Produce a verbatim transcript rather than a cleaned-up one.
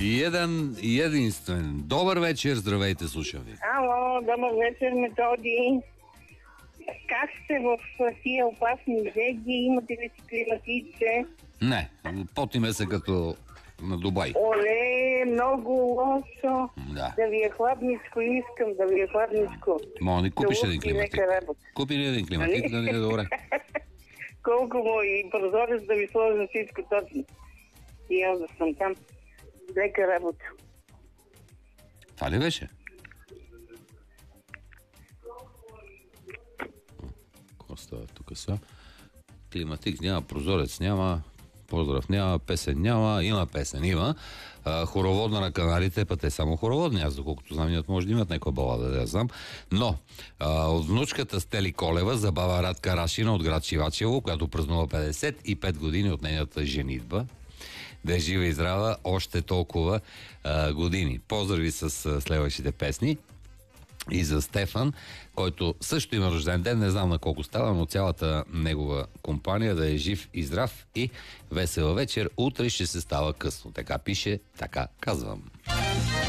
И един и единствен. Добър вечер, здравейте, слушам ви. Ало, добър вечер, Методи. Как сте в тия опасни жеги? Имате ли си климатиче? Не, потиме се като на Дубай. Оле, много лошо. Да. Да ви е хладничко, искам да ви е хладничко. Моля, ни купиш Да един лупи климатик. нека работа. Купи ли един климатик, да ни е добре. Колко му и прозорец да ви сложа всичко точно. И аз да съм там. Лека работа. Това ли беше? Какво става тук сега? Климатик няма, прозорец няма, поздрав няма, песен няма, има песен, има. А, хороводна на канарите, път е само хороводни. Аз, доколкото знам, имат, може да имат някаква балада, да я знам. Но а, от внучката Стели Колева забава Радка Рашина от град Шивачево, която празнува петдесет и пет години от нейната женитба. Да е жива и здрава още толкова а, години. Поздрави с а, следващите песни. И за Стефан, който също има рожден ден, не знам на колко става, но цялата негова компания да е жив и здрав и весела вечер. Утре ще се става късно. Така пише, така казвам.